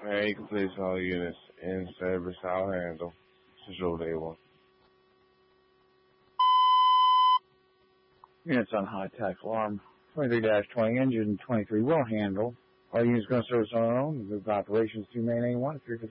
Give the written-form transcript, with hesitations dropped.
Hey, complete all units in service. I'll handle. This is your day one. Units on high-tech alarm. 23-20 engine, 23 will handle. All units going to service on their own. Move operations to main A1 if you're